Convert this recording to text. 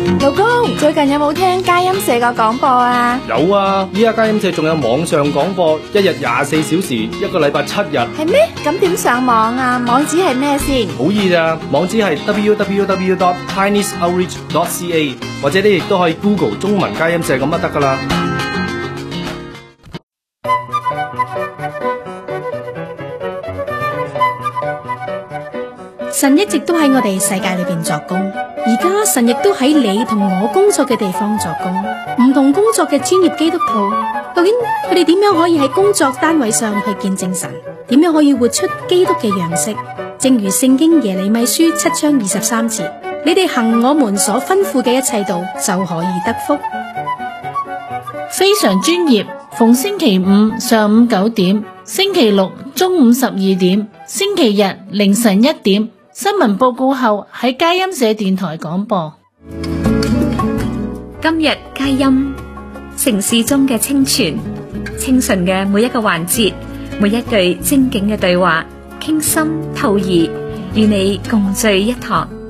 老公，最近有冇聽佳音社個廣播啊？ 有啊，依家佳音社仲有網上廣播，一日24小時，一個禮拜7日。 係咩？咁點上網啊？網址係咩先？ 好易咋，網址係 www.tinysoutreach.ca， 或者你亦都可以 Google 中文佳音社咁就得噶啦。 神一直都喺我哋世界裏邊作工，而家神亦都喺你同我工作嘅地方作工。唔同工作嘅專業基督徒，究竟佢哋點樣可以喺工作單位上去見證神？點樣可以活出基督嘅樣式？正如聖經耶利米書7章23節，你哋行我們所吩咐嘅一切道，就可以得福。 非常專業，逢星期五上午9點，星期六中午12點，星期日凌晨1點，新聞報告後喺佳音社電台廣播。 今日佳音，城市中嘅清泉，清純嘅每一個環節，每一句精警嘅對話，傾心吐意，與你共聚一堂。